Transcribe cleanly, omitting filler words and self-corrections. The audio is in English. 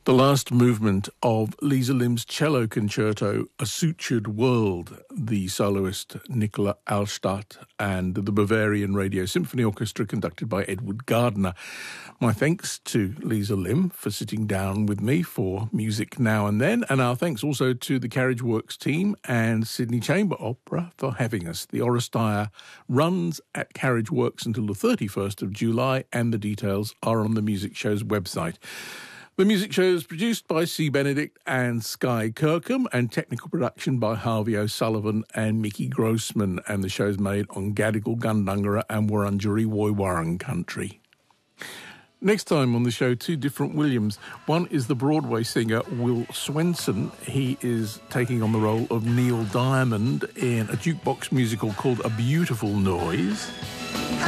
The last movement of Lisa Lim's cello concerto, A Sutured World, the soloist Nicola Allstadt and the Bavarian Radio Symphony Orchestra conducted by Edward Gardner. My thanks to Lisa Lim for sitting down with me for Music Now and Then, and our thanks also to the Carriage Works team and Sydney Chamber Opera for having us. The Oresteia runs at Carriage Works until the 31st of July, and the details are on the Music Show's website. The Music Show is produced by C. Benedict and Sky Kirkham, and technical production by Harvey O'Sullivan and Mickey Grossman, and the show's made on Gadigal, Gundungurra and Wurundjeri Woiwurrung country. Next time on the show, two different Williams. One is the Broadway singer Will Swenson. He is taking on the role of Neil Diamond in a jukebox musical called A Beautiful Noise.